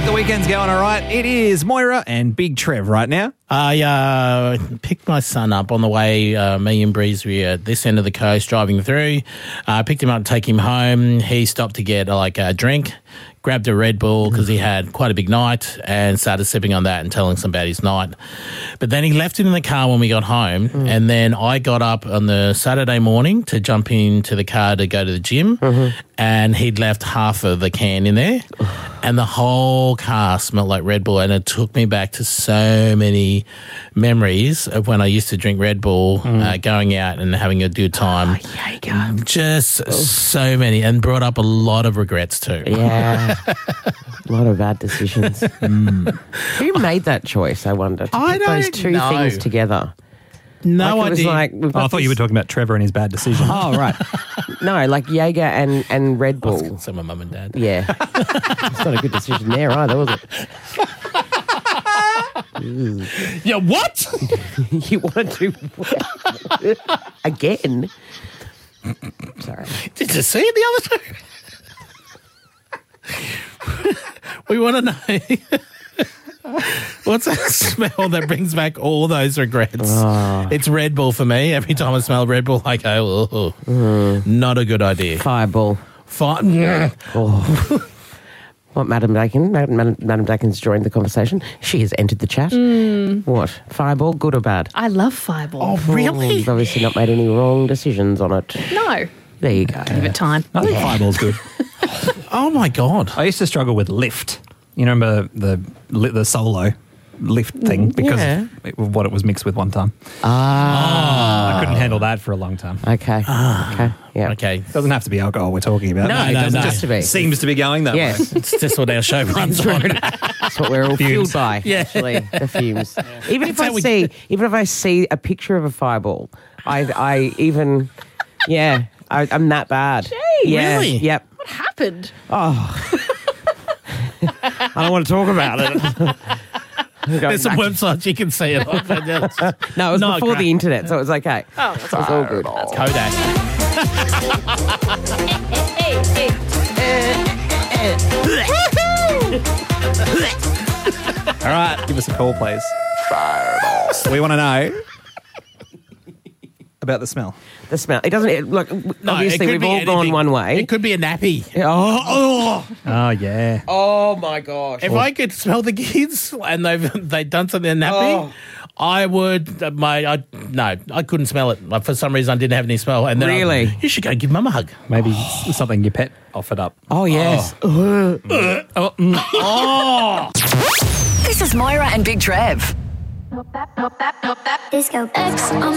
the weekend's going all right. It is Moira and Big Trev right now. I picked my son up on the way, me and Breeze were at this end of the coast driving through. I picked him up to take him home. He stopped to get a drink, grabbed a Red Bull because he had quite a big night and started sipping on that and telling us about his night. But then he left it in the car when we got home, and then I got up on the Saturday morning to jump into the car to go to the gym, and he'd left half of the can in there, and the whole car smelled like Red Bull, and it took me back to so many memories of when I used to drink Red Bull, going out and having a good time. Just so many, and brought up a lot of regrets too. Yeah. A lot of bad decisions. Who made that choice, I wonder, to I put those don't two know. things together? No It was idea. like, we've got I thought you were talking about Trevor and his bad decision. Oh, right. No, like Jaeger and Red Bull. So my mum and dad. Yeah. It's not a good decision there either, was it? Yeah, what? You want to do again? Sorry. Did you see it the other time? We want to know what's that smell that brings back all those regrets? It's Red Bull for me. Every time I smell Red Bull, I go, not a good idea. Fireball. What, Madam Dakin? Madam Dakin's joined the conversation. She has entered the chat. What? Fireball, good or bad? I love Fireball. Oh, really? You've obviously not made any wrong decisions on it. No. There you go. Give it time. I think Fireball's good. Oh, my God. I used to struggle with lift. You remember the solo lift thing because of what it was mixed with one time. I couldn't handle that for a long time. Okay. Okay. Yeah. Okay. It doesn't have to be alcohol we're talking about. No, It it doesn't just have to be. seems to be going that way. Yes. It's just what our show runs on. That's what we're all fueled by, actually, the fumes. Even if I see a picture of a fireball, I'm that bad. Gee, really? Yep. What happened? I don't want to talk about it. There's some websites you can see it on. No, it was Not before great. the internet, so it was okay. Oh, that's It was all good. Kodak. All right, give us a call, please. We want to know about the smell. The smell. It doesn't. Look, obviously, we've all gone one way. It could be a nappy. Oh, Oh, yeah. oh my gosh. If I could smell the kids and they'd done something in nappy, I would. I couldn't smell it. Like, for some reason, I didn't have any smell. And then Really? you should go give Mum a hug. Maybe something your pet offered up. Oh, yes. This is Moira and Big Trev. Disco X on